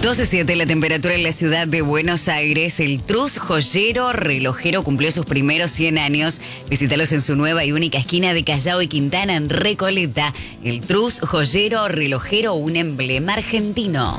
12:07 la temperatura en la ciudad de Buenos Aires. El Trus Joyero Relojero cumplió sus primeros 100 años. Visítalos en su nueva y única esquina de Callao y Quintana en Recoleta. El Trus Joyero Relojero, un emblema argentino.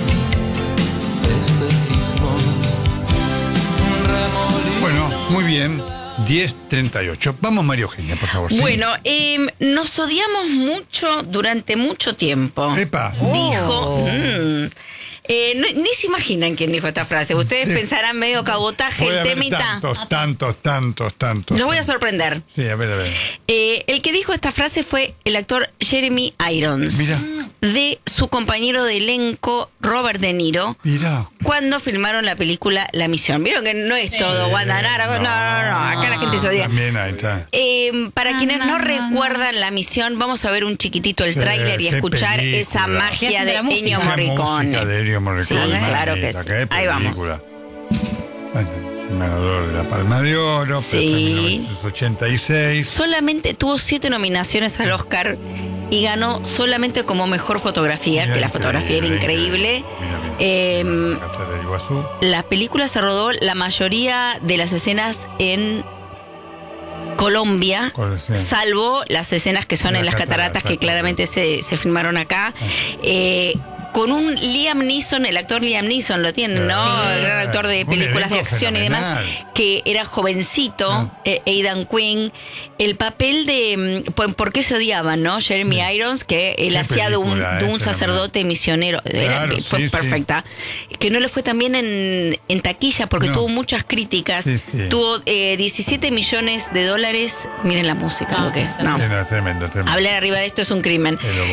Bueno, muy bien. 10:38. Vamos, María Eugenia, por favor. ¿Sí? Bueno, nos odiamos mucho durante mucho tiempo. ¡Epa! Dijo... ni se imaginan quién dijo esta frase. Ustedes pensarán medio cabotaje Puede el haber temita. tantos. Los voy a sorprender. Sí, a ver. El que dijo esta frase fue el actor Jeremy Irons. Mira. De su compañero de elenco Robert De Niro. Mira. Cuando filmaron la película La Misión. Vieron que no es todo Guantanara. No. Acá la gente se odia. También ahí está. Para quienes no recuerdan La Misión, vamos a ver un chiquito el tráiler y qué escuchar película. esa magia de Ennio Morricone. Sí, claro que sí. Ahí vamos. Ganador de la Palma de Oro, Sí. 1986. Solamente tuvo 7 nominaciones al Oscar y ganó solamente como mejor fotografía, Mira, que la fotografía era increíble. Mira. Catedral del Iguazú. La película se rodó la mayoría de las escenas en Colombia, Sí. salvo las escenas que son en las cataratas, que claramente se filmaron acá. Con un Liam Neeson, el actor Liam Neeson, lo tienen, ¿no? Sí. El gran actor de Un películas de elenco acción y demás, fenomenal. que era jovencito, Aidan Quinn. El papel de ¿por qué se odiaban, no? Jeremy Irons, que él Qué hacía de un película, sacerdote misionero. Claro, Fue sí, perfecta. Que no le fue tan bien en taquilla porque No. tuvo muchas críticas. Sí. Tuvo $17 millones. Miren la música, lo que es. No. Sí, tremendo. Hablar arriba de esto es un crimen.